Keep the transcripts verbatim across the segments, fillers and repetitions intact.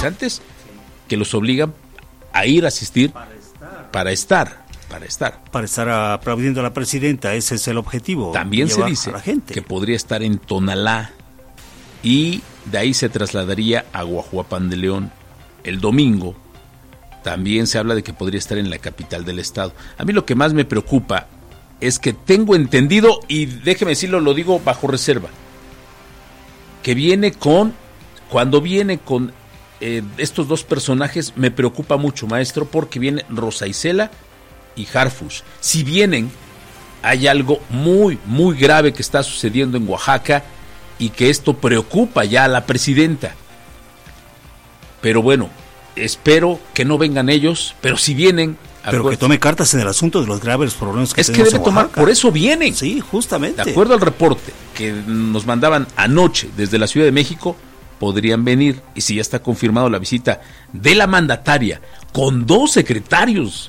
simpatizantes que los obligan a ir a asistir para estar, para estar. Para estar aplaudiendo a la presidenta, ese es el objetivo. También se dice que podría estar en Tonalá y de ahí se trasladaría a Guajuapan de León el domingo. También se habla de que podría estar en la capital del estado. A mí lo que más me preocupa es que tengo entendido, y déjeme decirlo, lo digo bajo reserva, que viene con, cuando viene con eh, estos dos personajes, me preocupa mucho, maestro, porque viene Rosa Isela y Harfuch. Si vienen, hay algo muy, muy grave que está sucediendo en Oaxaca y que esto preocupa ya a la presidenta. Pero bueno, espero que no vengan ellos, pero si vienen... Pero acuerdo, que tome cartas en el asunto de los graves problemas que es que debe tomar, por eso vienen. Sí, justamente. De acuerdo al reporte que nos mandaban anoche desde la Ciudad de México, podrían venir, y si ya está confirmado la visita de la mandataria con dos secretarios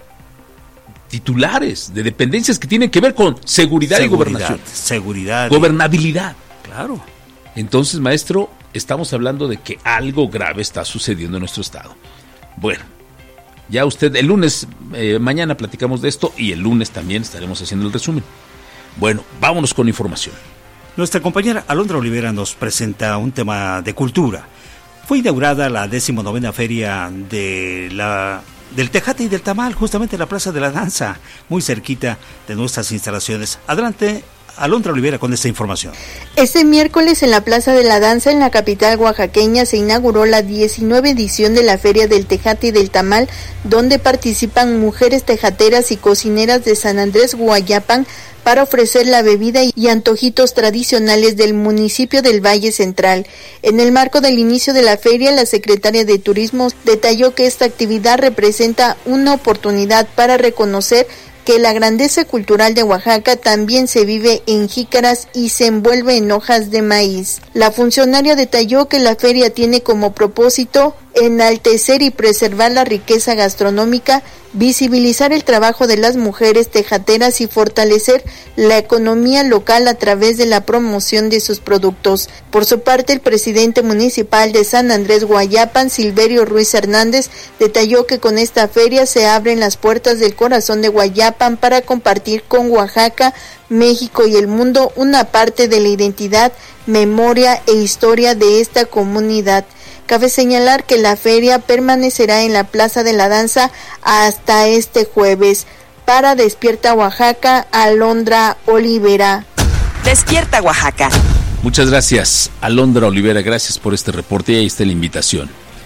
titulares de dependencias que tienen que ver con seguridad, seguridad y gobernación. Seguridad. Gobernabilidad. Claro. Entonces, maestro, estamos hablando de que algo grave está sucediendo en nuestro estado. Bueno, ya usted, el lunes, eh, mañana platicamos de esto y el lunes también estaremos haciendo el resumen. Bueno, vámonos con información. Nuestra compañera Alondra Olivera nos presenta un tema de cultura. Fue inaugurada la decimonovena feria de la, del Tejate y del Tamal, justamente en la Plaza de la Danza, muy cerquita de nuestras instalaciones. Adelante, Alondra Olivera con esta información. Este miércoles en la Plaza de la Danza en la capital oaxaqueña se inauguró la diecinueva edición de la Feria del Tejate y del Tamal, donde participan mujeres tejateras y cocineras de San Andrés Guayapan para ofrecer la bebida y antojitos tradicionales del municipio del Valle Central. En el marco del inicio de la feria, la secretaria de Turismo detalló que esta actividad representa una oportunidad para reconocer que la grandeza cultural de Oaxaca también se vive en jícaras y se envuelve en hojas de maíz. La funcionaria detalló que la feria tiene como propósito enaltecer y preservar la riqueza gastronómica, visibilizar el trabajo de las mujeres tejateras y fortalecer la economía local a través de la promoción de sus productos. Por su parte, el presidente municipal de San Andrés Guayapan, Silverio Ruiz Hernández, detalló que con esta feria se abren las puertas del corazón de Guayapan para compartir con Oaxaca, México y el mundo una parte de la identidad, memoria e historia de esta comunidad. Cabe señalar que la feria permanecerá en la Plaza de la Danza hasta este jueves. Para Despierta Oaxaca, Alondra Olivera. Despierta Oaxaca. Muchas gracias, Alondra Olivera, gracias por este reporte y ahí está la invitación.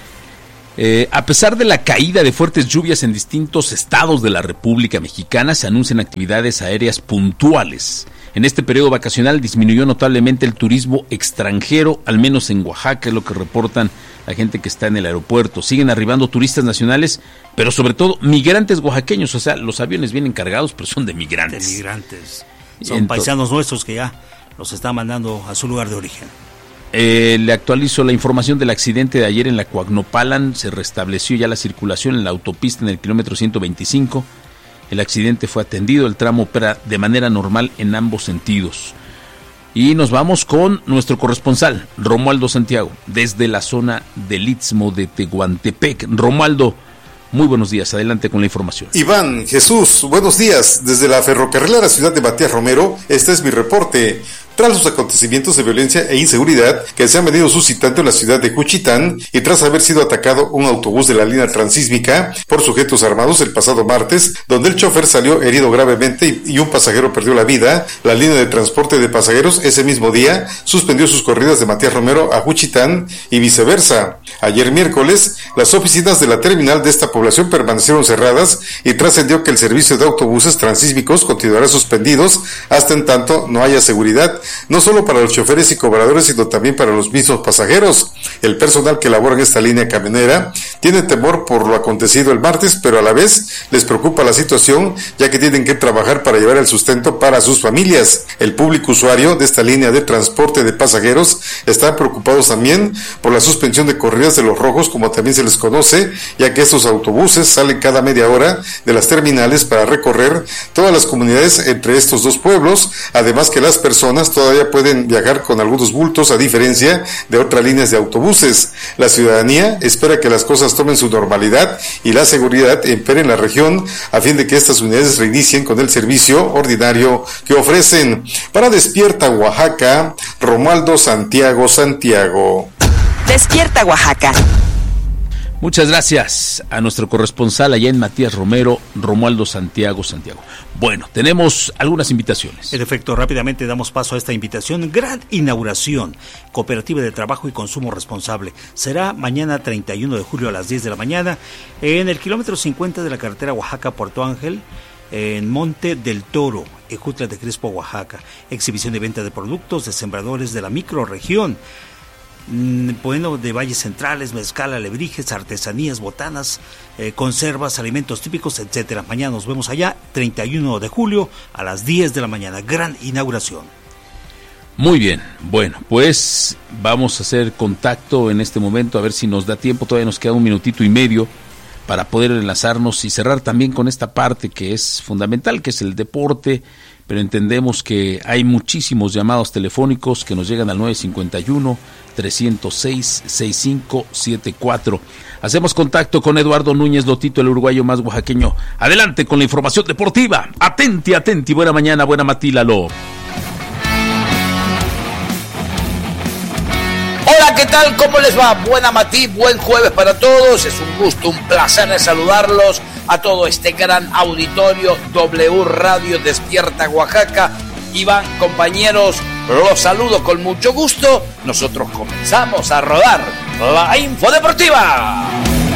Eh, a pesar de la caída de fuertes lluvias en distintos estados de la República Mexicana, se anuncian actividades aéreas puntuales. En este periodo vacacional disminuyó notablemente el turismo extranjero, al menos en Oaxaca, es lo que reportan la gente que está en el aeropuerto. Siguen arribando turistas nacionales, pero sobre todo migrantes oaxaqueños, o sea, los aviones vienen cargados, pero son de migrantes. De migrantes. Son Entonces, paisanos nuestros que ya los están mandando a su lugar de origen. Eh, le actualizo la información del accidente de ayer en la Coagnopalan. Se restableció ya la circulación en la autopista en el kilómetro ciento veinticinco. El accidente fue atendido, el tramo opera de manera normal en ambos sentidos. Y nos vamos con nuestro corresponsal, Romualdo Santiago, desde la zona del Istmo de Tehuantepec. Romualdo, muy buenos días, adelante con la información. Iván, Jesús, buenos días. Desde la ferrocarrilera ciudad de Matías Romero, este es mi reporte. Tras los acontecimientos de violencia e inseguridad que se han venido suscitando en la ciudad de Juchitán y tras haber sido atacado un autobús de la línea transísmica por sujetos armados el pasado martes, donde el chofer salió herido gravemente y un pasajero perdió la vida, la línea de transporte de pasajeros ese mismo día suspendió sus corridas de Matías Romero a Juchitán y viceversa. Ayer miércoles, las oficinas de la terminal de esta población permanecieron cerradas y trascendió que el servicio de autobuses transísmicos continuará suspendidos hasta en tanto no haya seguridad, no solo para los choferes y cobradores, sino también para los mismos pasajeros. El personal que labora en esta línea camionera tiene temor por lo acontecido el martes, pero a la vez les preocupa la situación, ya que tienen que trabajar para llevar el sustento para sus familias. El público usuario de esta línea de transporte de pasajeros está preocupados también por la suspensión de corridas corridas de los rojos, como también se les conoce, ya que estos autobuses salen cada media hora de las terminales para recorrer todas las comunidades entre estos dos pueblos, además que las personas todavía pueden viajar con algunos bultos a diferencia de otras líneas de autobuses. La ciudadanía espera que las cosas tomen su normalidad y la seguridad impere en la región a fin de que estas unidades reinicien con el servicio ordinario que ofrecen. Para Despierta Oaxaca, Romualdo Santiago Santiago. Despierta Oaxaca. Muchas gracias a nuestro corresponsal allá en Matías Romero, Romualdo Santiago Santiago. Bueno, tenemos algunas invitaciones. En efecto, rápidamente damos paso a esta invitación. Gran inauguración, Cooperativa de Trabajo y Consumo Responsable. Será mañana treinta y uno de julio a las diez de la mañana en el kilómetro cincuenta de la carretera Oaxaca-Puerto Ángel, en Monte del Toro, Ejutla de Crespo, Oaxaca. Exhibición y venta de productos de sembradores de la microrregión. Bueno, de valles centrales, mezcal, alebrijes, artesanías, botanas, eh, conservas, alimentos típicos, etcétera. Mañana nos vemos allá, treinta y uno de julio a las diez de la mañana. Gran inauguración. Muy bien, bueno, pues vamos a hacer contacto en este momento, a ver si nos da tiempo. Todavía nos queda un minutito y medio para poder enlazarnos y cerrar también con esta parte que es fundamental, que es el deporte, pero entendemos que hay muchísimos llamados telefónicos que nos llegan al nueve cinco uno, tres cero seis, seis cinco siete cuatro. Hacemos contacto con Eduardo Núñez Lotito, el uruguayo más oaxaqueño. Adelante con la información deportiva. Atenti, atenti, buena mañana, buena matílalo. Hola, ¿qué tal? ¿Cómo les va? Buena matí, buen jueves para todos. Es un gusto, un placer de saludarlos a todo este gran auditorio W Radio Despierta Oaxaca. Iván, compañeros, los saludo con mucho gusto. Nosotros comenzamos a rodar la info deportiva.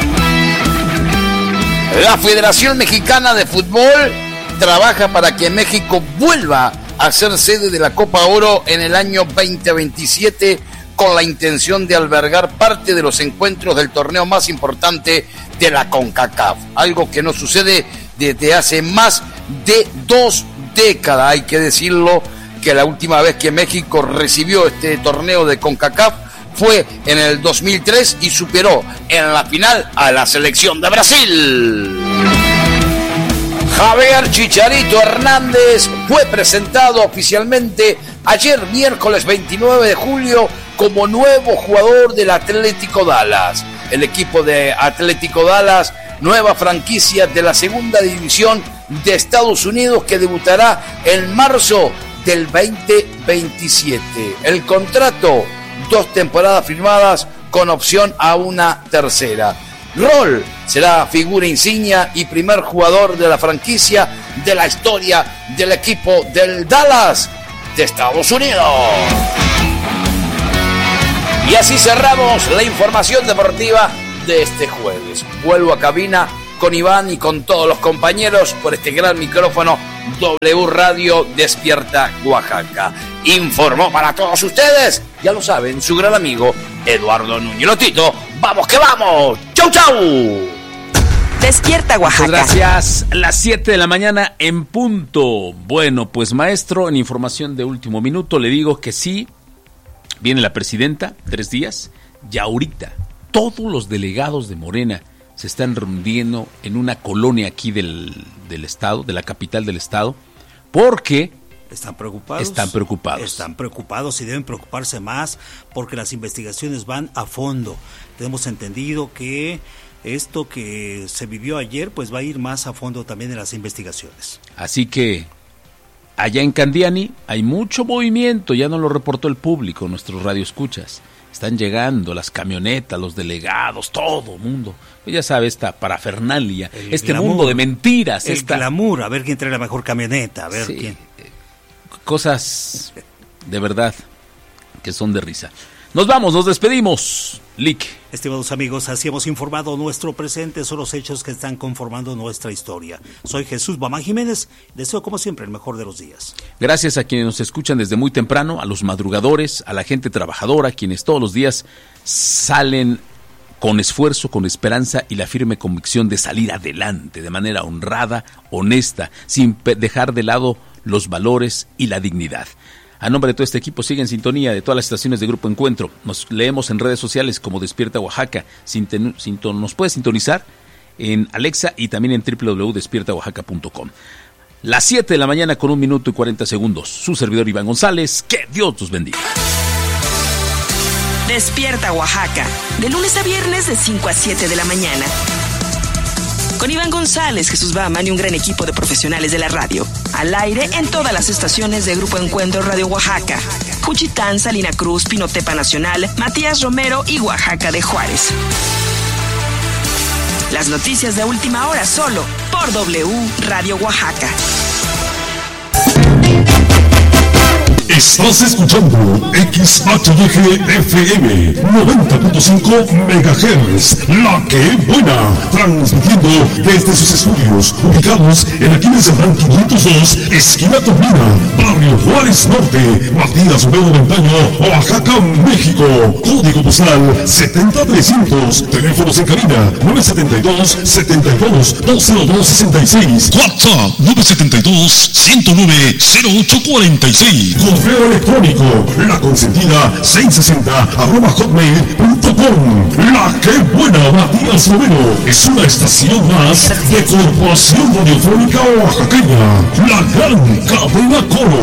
La Federación Mexicana de Fútbol trabaja para que México vuelva a ser sede de la Copa Oro en el año veinte veintisiete, con la intención de albergar parte de los encuentros del torneo más importante de la CONCACAF, algo que no sucede desde hace más de dos décadas. Hay que decirlo, que la última vez que México recibió este torneo de CONCACAF fue en el dos mil tres y superó en la final a la selección de Brasil. Javier Chicharito Hernández fue presentado oficialmente ayer miércoles veintinueve de julio como nuevo jugador del Atlético Dallas. El equipo de Atlético Dallas, nueva franquicia de la segunda división de Estados Unidos, que debutará en marzo del veinte veintisiete. El contrato, dos temporadas firmadas con opción a una tercera. Roll será figura insignia y primer jugador de la franquicia de la historia del equipo del Dallas de Estados Unidos. Y así cerramos la información deportiva de este jueves. Vuelvo a cabina con Iván y con todos los compañeros por este gran micrófono W Radio Despierta Oaxaca. Informó para todos ustedes, ya lo saben, su gran amigo Eduardo Núñez Lotito. ¡Vamos que vamos! ¡Chau, chau! Despierta Oaxaca. Muchas gracias. Las siete de la mañana en punto. Bueno, pues maestro, en información de último minuto le digo que sí, viene la presidenta, tres días, y ahorita todos los delegados de Morena se están reuniendo en una colonia aquí del, del estado, de la capital del estado, porque están preocupados. Están preocupados. Están preocupados y deben preocuparse más porque las investigaciones van a fondo. Tenemos entendido que esto que se vivió ayer pues va a ir más a fondo también en las investigaciones. Así que allá en Candiani hay mucho movimiento, ya nos lo reportó el público, nuestros radioescuchas. Están llegando las camionetas, los delegados, todo el mundo. Pues ya sabe, esta parafernalia, el este glamour, mundo de mentiras. El esta... glamour, a ver quién trae la mejor camioneta, a ver sí, quién. Cosas de verdad que son de risa. Nos vamos, nos despedimos. Lick. Estimados amigos, así hemos informado nuestro presente, son los hechos que están conformando nuestra historia. Soy Jesús Bamán Jiménez, deseo como siempre el mejor de los días. Gracias a quienes nos escuchan desde muy temprano, a los madrugadores, a la gente trabajadora, quienes todos los días salen con esfuerzo, con esperanza y la firme convicción de salir adelante de manera honrada, honesta, sin dejar de lado los valores y la dignidad. A nombre de todo este equipo, sigue en sintonía de todas las estaciones de Grupo Encuentro. Nos leemos en redes sociales como Despierta Oaxaca. Sinten- sinton- nos puede sintonizar en Alexa y también en doble u doble u doble u punto despierta oaxaca punto com. Las siete de la mañana con un minuto y cuarenta segundos. Su servidor Iván González. Que Dios los bendiga. Despierta Oaxaca, de lunes a viernes de cinco a siete de la mañana. Con Iván González, Jesús Baman y un gran equipo de profesionales de la radio. Al aire en todas las estaciones de Grupo Encuentro Radio Oaxaca. Juchitán, Salina Cruz, Pinotepa Nacional, Matías Romero y Oaxaca de Juárez. Las noticias de última hora solo por W Radio Oaxaca. Estás escuchando X H Y G F M noventa punto cinco megahertz, La Que Buena, transmitiendo desde sus estudios ubicados en la calle San quinientos dos, esquina Turbina, barrio Juárez Norte, Matías Romero Ventaño, Oaxaca, México. Código postal setenta trescientos, teléfonos en cabina nueve setenta y dos, setenta y dos, dos cero dos sesenta y seis, WhatsApp nueve setenta y dos, ciento nueve, cero ocho cuarenta y seis. Correo electrónico, la consentida seiscientos sesenta arroba hotmail punto com. La Que Buena, Matías Romero, es una estación más de Corporación Radiofónica Oaxaqueña, la gran cadena Coro.